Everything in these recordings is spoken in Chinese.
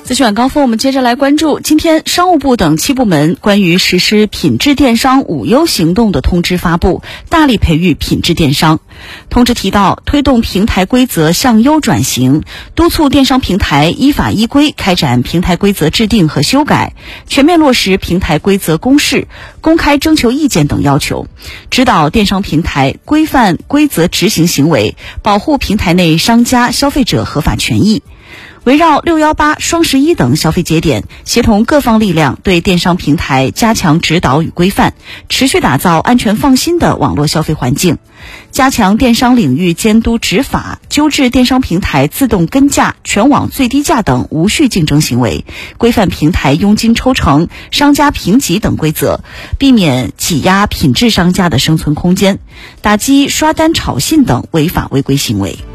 资讯晚高峰，我们接着来关注今天商务部等7部门关于实施品质电商5优行动的通知发布，大力培育品质电商。通知提到，推动平台规则向优转型，督促电商平台依法依规开展平台规则制定和修改，全面落实平台规则公示、公开征求意见等要求，指导电商平台规范规则执行行为，保护平台内商家、消费者合法权益。围绕618、双11等消费节点，协同各方力量对电商平台加强指导与规范，持续打造安全放心的网络消费环境，加强电商领域监督执法，纠治电商平台自动跟价、全网最低价等无序竞争行为，规范平台佣金抽成、商家评级等规则，避免挤压品质商家的生存空间，打击刷单炒信等违法违规行为。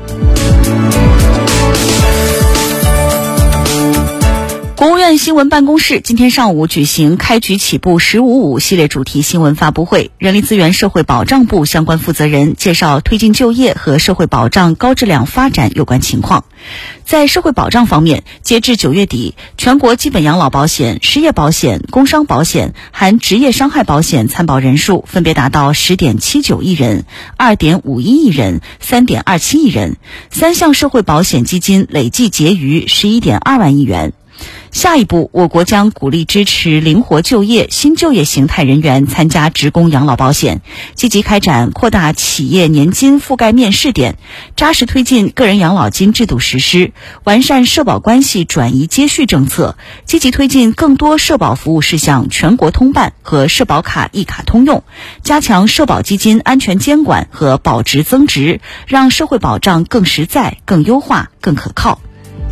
国务院新闻办公室今天上午举行开局起步“1055”系列主题新闻发布会，人力资源社会保障部相关负责人介绍推进就业和社会保障高质量发展有关情况。在社会保障方面，截至9月底，全国基本养老保险、失业保险、工伤保险含职业伤害保险参保人数分别达到10.79亿人、2.51亿人、3.27亿人，3项社会保险基金累计结余11.2万亿元。下一步，我国将鼓励支持灵活就业、新就业形态人员参加职工养老保险，积极开展扩大企业年金覆盖面试点，扎实推进个人养老金制度实施，完善社保关系转移接续政策，积极推进更多社保服务事项全国通办和社保卡一卡通用，加强社保基金安全监管和保值增值，让社会保障更实在、更优化、更可靠。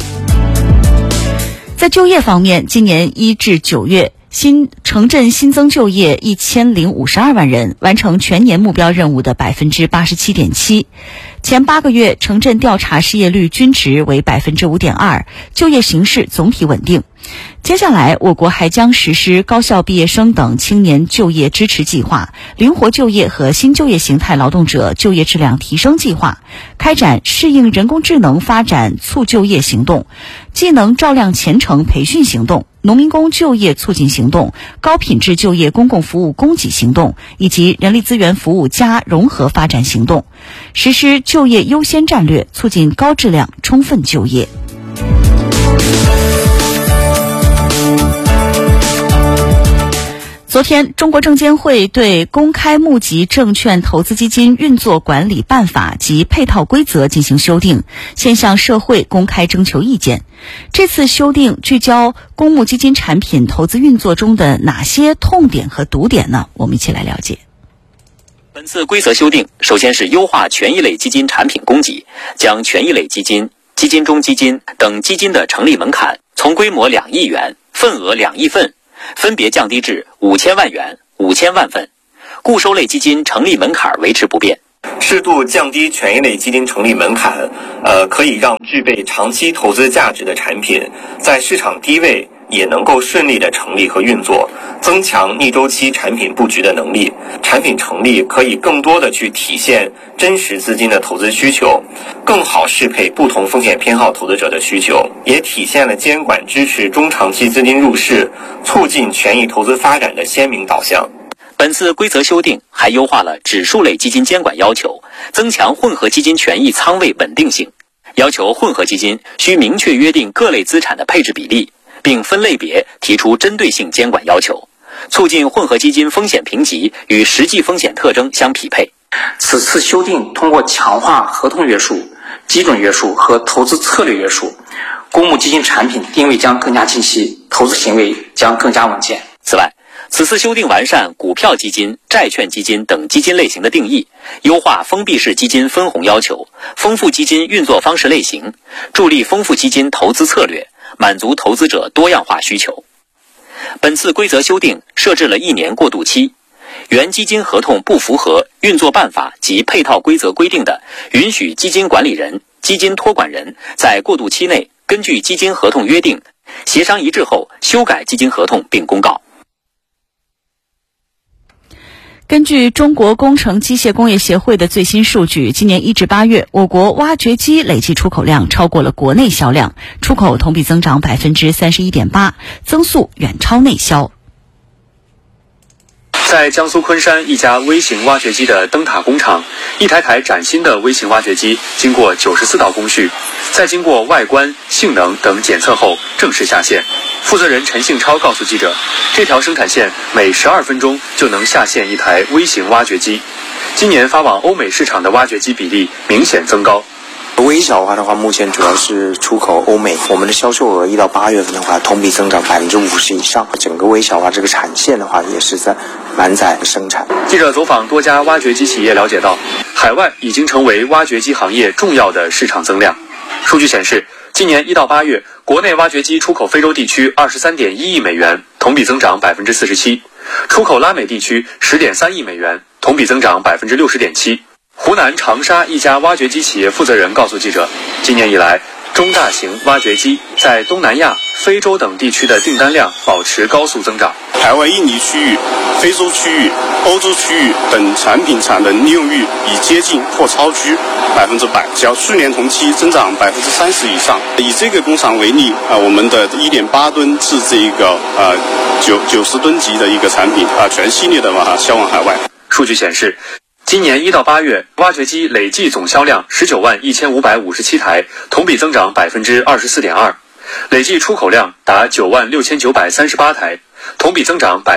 在就业方面，今年1至9月，城镇新增就业1052万人，完成全年目标任务的87.7%。前8个月，城镇调查失业率均值为5.2%，就业形势总体稳定。接下来，我国还将实施高校毕业生等青年就业支持计划、灵活就业和新就业形态劳动者就业质量提升计划，开展适应人工智能发展促就业行动、技能照亮前程培训行动、农民工就业促进行动、高品质就业公共服务供给行动以及人力资源服务加融合发展行动，实施就业优先战略，促进高质量充分就业。昨天，中国证监会对《公开募集证券投资基金运作管理办法》及配套规则进行修订，现向社会公开征求意见。这次修订聚焦公募基金产品投资运作中的哪些痛点和堵点呢？我们一起来了解。 本次规则修订，首先是优化权益类基金产品供给，将权益类基金、基金中基金等基金的成立门槛从规模2亿元、份额2亿份分别降低至5000万元、5000万份，固收类基金成立门槛维持不变。 适度降低权益类基金成立门槛，可以让具备长期投资价值的产品在市场低位也能够顺利的成立和运作，增强逆周期产品布局的能力。产品成立可以更多的去体现真实资金的投资需求，更好适配不同风险偏好投资者的需求，也体现了监管支持中长期资金入市、促进权益投资发展的鲜明导向。 本次规则修订还优化了指数类基金监管要求，增强混合基金权益仓位稳定性，要求混合基金需明确约定各类资产的配置比例，并分类别提出针对性监管要求，促进混合基金风险评级与实际风险特征相匹配。 此次修订通过强化合同约束、基准约束和投资策略约束，公募基金产品定位将更加清晰，投资行为将更加稳健。 此外，此次修订完善股票基金、债券基金等基金类型的定义，优化封闭式基金分红要求，丰富基金运作方式类型，助力丰富基金投资策略，满足投资者多样化需求。本次规则修订设置了1年过渡期，原基金合同不符合运作办法及配套规则规定的，允许基金管理人、基金托管人在过渡期内根据基金合同约定，协商一致后修改基金合同并公告。 根据中国工程机械工业协会的最新数据，今年1至8月，我国挖掘机累计出口量超过了国内销量，出口同比增长31.8%，增速远超内销。 在江苏昆山一家微型挖掘机的灯塔工厂，一台台崭新的微型挖掘机经过94道工序，再经过外观、性能等检测后正式下线。负责人陈幸超告诉记者，这条生产线每12分钟就能下线一台微型挖掘机。今年发往欧美市场的挖掘机比例明显增高。 微小化的话，目前主要是出口欧美，我们的销售额1到8月份的话，同比增长50%以上。整个微小化这个产线的话，也是在满载生产。 记者走访多家挖掘机企业了解到，海外已经成为挖掘机行业重要的市场增量。数据显示，今年1到8月，国内挖掘机出口非洲地区23.1亿美元，同比增长47%；出口拉美地区10.3亿美元，同比增长60.7%。湖南长沙一家挖掘机企业负责人告诉记者，今年以来，中大型挖掘机在东南亚、非洲等地区的订单量保持高速增长。 海外印尼区域、非洲区域、欧洲区域等产品产能利用率已接近或超居100%，较去年同期增长30%以上。以这个工厂为例，我们的1.8吨至这个90吨级的一个产品全系列的销往海外。 数据显示，今年1到8月，挖掘机累计总销量191557台，同比增长24.2%，累计出口量达96938台，同比增长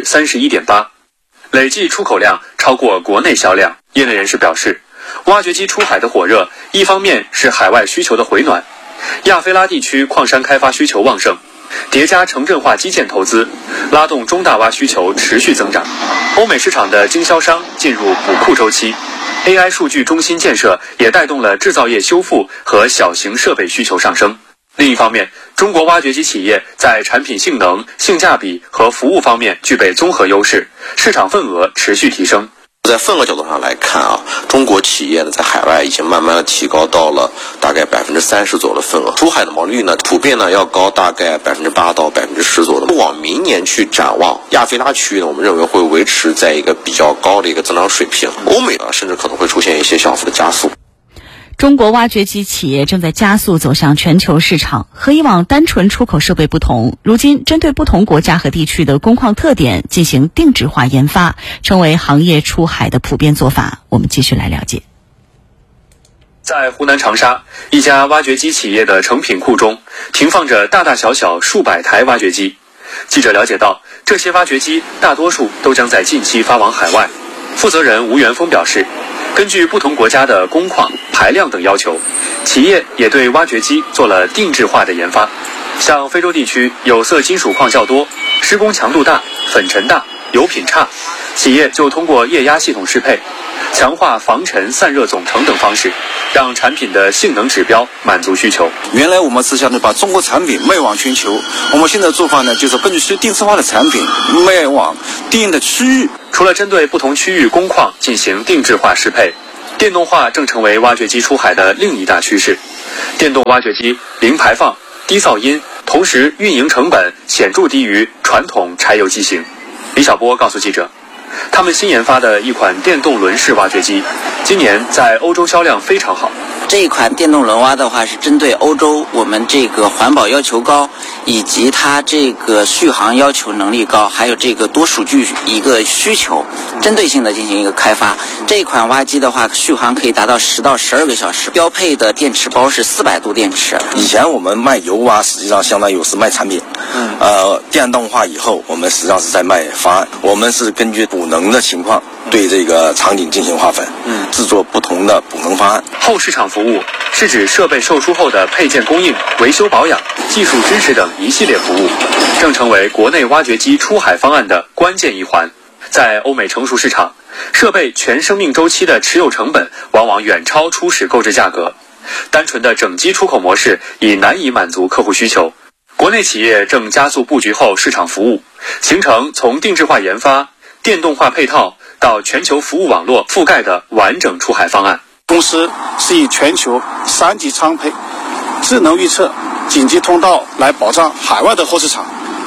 31.8%，累计出口量超过国内销量。业内人士表示，挖掘机出海的火热，一方面是海外需求的回暖，亚非拉地区矿山开发需求旺盛，叠加城镇化基建投资，拉动中大挖需求持续增长。欧美市场的经销商进入补库周期， AI 数据中心建设也带动了制造业修复和小型设备需求上升。另一方面，中国挖掘机企业在产品性能、性价比和服务方面具备综合优势，市场份额持续提升。 在份额角度上来看中国企业呢在海外已经慢慢的提高到了大概30%左右的份额，出海的毛利率呢普遍呢要高大概8%到10%左右的。往明年去展望，亚非拉区域呢，我们认为会维持在一个比较高的一个增长水平，欧美甚至可能会出现一些小幅的加速。 中国挖掘机企业正在加速走向全球市场，和以往单纯出口设备不同，如今针对不同国家和地区的工矿特点进行定制化研发，成为行业出海的普遍做法。我们继续来了解。 在湖南长沙，一家挖掘机企业的成品库中停放着大大小小数百台挖掘机。记者了解到，这些挖掘机大多数都将在近期发往海外。负责人吴元峰表示，根据不同国家的工况、排量等要求，企业也对挖掘机做了定制化的研发。像非洲地区有色金属矿较多，施工强度大，粉尘大，油品差，企业就通过液压系统适配，强化防尘散热总成等方式，让产品的性能指标满足需求。 原来我们是想把中国产品卖往全球，我们现在做法呢，就是根据定制化的产品卖往对应的区域。 除了针对不同区域工况进行定制化适配，电动化正成为挖掘机出海的另一大趋势。电动挖掘机零排放、低噪音，同时运营成本显著低于传统柴油机型。李小波告诉记者，他们新研发的一款电动轮式挖掘机，今年在欧洲销量非常好。 这一款电动轮挖的话，是针对欧洲我们这个环保要求高，以及它这个续航要求能力高，还有这个多数据一个需求，针对性的进行一个开发。这一款挖机的话，续航可以达到10到12个小时，标配的电池包是400度电池。 以前我们卖油挖，实际上相当于是卖产品，电动化以后，我们实际上是在卖方案。我们是根据补能的情况，对这个场景进行划分，制作不同的补能方案。 后市场服务是指设备售出后的配件供应、维修保养、技术支持等一系列服务，正成为国内挖掘机出海方案的关键一环。在欧美成熟市场，设备全生命周期的持有成本往往远超初始购置价格，单纯的整机出口模式已难以满足客户需求。国内企业正加速布局后市场服务，形成从定制化研发、电动化配套到全球服务网络覆盖的完整出海方案。 公司是以全球3级仓配、智能预测、紧急通道来保障海外的货市场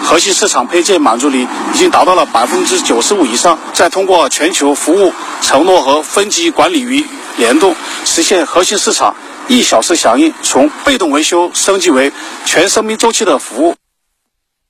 核心市场配件满足率已经达到了95%以上。再通过全球服务承诺和分级管理与联动，实现核心市场1小时响应，从被动维修升级为全生命周期的服务。